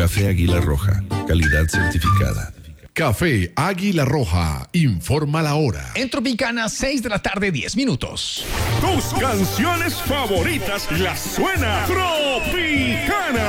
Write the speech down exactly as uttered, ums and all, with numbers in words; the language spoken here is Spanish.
Café Águila Roja, calidad certificada. Café Águila Roja, informa la hora. En Tropicana, seis de la tarde, diez minutos. Tus canciones favoritas las suena Tropicana.